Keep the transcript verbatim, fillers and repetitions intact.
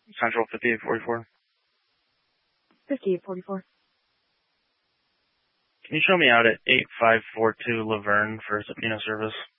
Central fifty-eight forty-four. fifty-eight forty-four. Can you show me out at eight five four two Laverne for subpoena service?